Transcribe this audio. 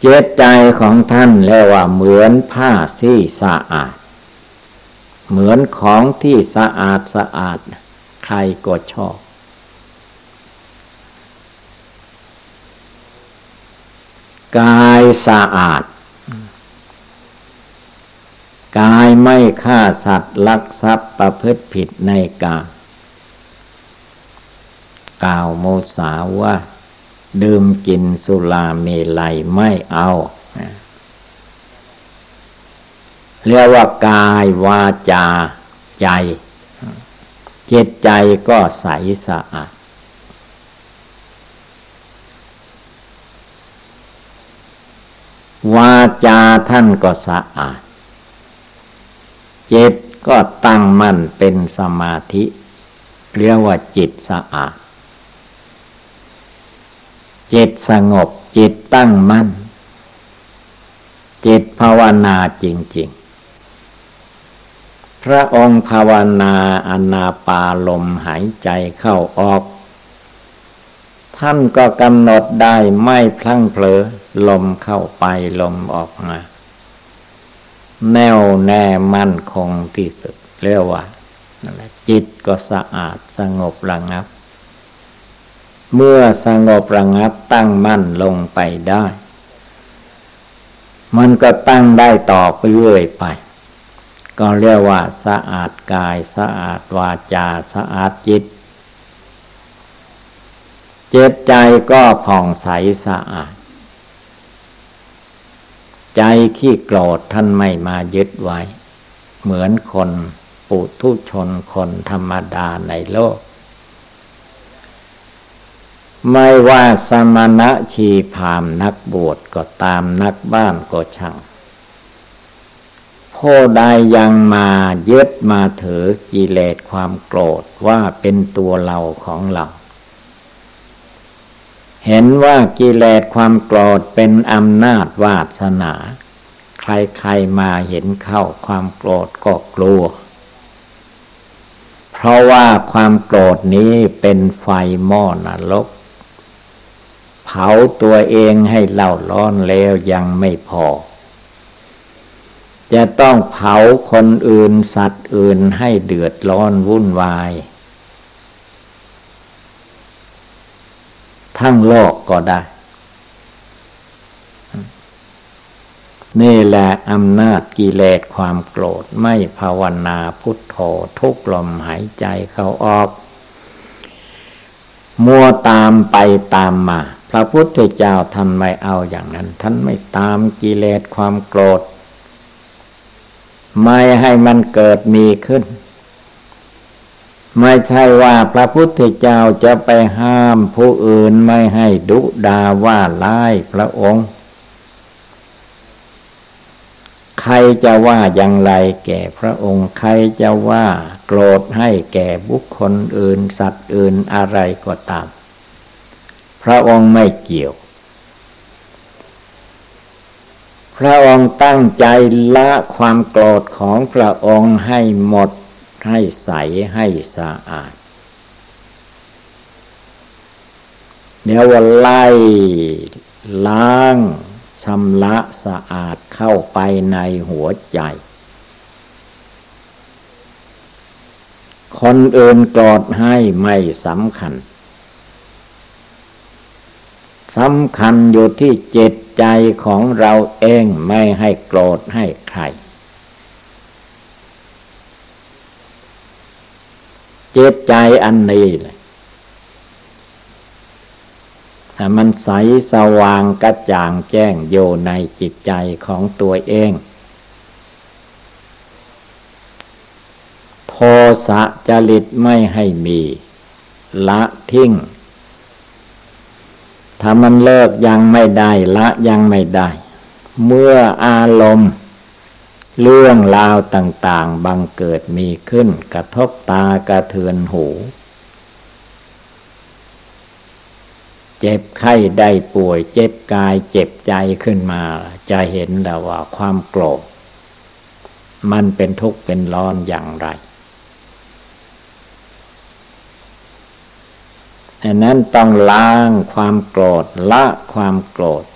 เจตใจของท่านเรียกว่าเหมือนผ้าที่สะอาดเหมือนของที่สะอาดสะอาดใครก็ชอบกายสะอาดกายไม่ฆ่าสัตว์ลักทรัพย์ประพฤติผิดในกามกล่าวโมสาว่าดื่มกินสุราเมลัยไม่เอาเรียกว่ากายวาจาใจจิตใจก็ใสสะอาดวาจาท่านก็สะอาดจิตก็ตั้งมั่นเป็นสมาธิเรียกว่าจิตสะอาดจิตสงบจิตตั้งมั่นจิตภาวนาจริงๆพระองค์ภาวนาอานาปานลมหายใจเข้าออกท่านก็กำหนดได้ไม่พลั้งเผลอลมเข้าไปลมออกมาแน่วแน่มั่นคงที่สุดเรียกว่านั่นแหละจิตก็สะอาดสงบระงับเมื่อสงบระงับตั้งมั่นลงไปได้มันก็ตั้งได้ต่อไปเรื่อยไปก็เรียกว่าสะอาดกายสะอาดวาจาสะอาดจิตจิตใจก็ผ่องใสสะอาดใจขี้โกรธท่านไม่มายึดไว้เหมือนคนปุถุชนคนธรรมดาในโลกไม่ว่าสมณะชีพราหมณ์นักบวชก็ตามนักบ้านก็ช่างผู้ใดยังมายึดมาถือกิเลสความโกรธว่าเป็นตัวเราของเราเห็นว่ากิเลสความโกรธเป็นอำนาจวาสนาใครๆมาเห็นเข้าความโกรธก็กลัวเพราะว่าความโกรธนี้เป็นไฟหม้อนรกเผาตัวเองให้เล่าร้อนแล้วยังไม่พอจะต้องเผาคนอื่นสัตว์อื่นให้เดือดร้อนวุ่นวายทั้งโลกก็ได้นี่แหละอำนาจกิเลสความโกรธไม่ภาวนาพุทโธทุกลมหายใจเข้าออกมัวตามไปตามมาพระพุทธเจ้าท่านไม่เอาอย่างนั้นท่านไม่ตามกิเลสความโกรธไม่ให้มันเกิดมีขึ้นไม่ใช่ว่าพระพุทธเจ้าจะไปห้ามผู้อื่นไม่ให้ดุด่าว่าร้ายพระองค์ใครจะว่าอย่างไรแก่พระองค์ใครจะว่าโกรธให้แก่บุคคลอื่นสัตว์อื่นอะไรก็ตามพระองค์ไม่เกี่ยวพระองค์ตั้งใจละความโกรธของพระองค์ให้หมดให้ใสให้สะอาดเดี๋ยวว่าไล่ล้างชำระสะอาดเข้าไปในหัวใจคนอื่นโกรธให้ไม่สำคัญสำคัญอยู่ที่จิตใจของเราเองไม่ให้โกรธให้ใครจิตใจอันนี้เลยถ้ามันใสสว่างกระจ่างแจ้งอยู่ในจิตใจของตัวเองโทสะจริตไม่ให้มีละทิ้งถ้ามันเลิกยังไม่ได้ละยังไม่ได้เมื่ออารมณ์เรื่องราวต่างๆบังเกิดมีขึ้นกระทบตากระเทือนหูเจ็บไข้ได้ป่วยเจ็บกายเจ็บใจขึ้นมาจะเห็นแล้วว่าความโกรธมันเป็นทุกข์เป็นร้อนอย่างไรดังนั้นต้องล้างความโกรธละความโกรธ